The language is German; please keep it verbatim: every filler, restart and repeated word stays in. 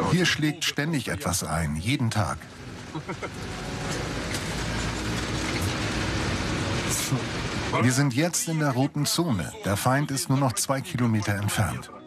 Hier schlägt ständig etwas ein, jeden Tag. Wir sind jetzt in der roten Zone. Der Feind ist nur noch zwei Kilometer entfernt.